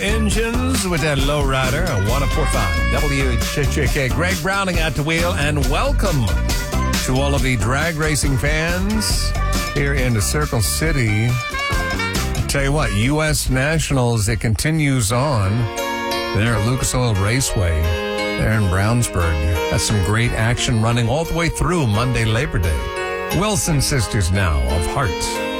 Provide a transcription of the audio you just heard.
engines with that lowrider, 104.5 WHJK. Greg Browning at the wheel, and welcome to all of the drag racing fans here in the Circle City. Tell you what, U.S. Nationals, it continues on there at Lucas Oil Raceway there in Brownsburg. That's some great action running all the way through Monday, Labor Day. Wilson Sisters now of Heart.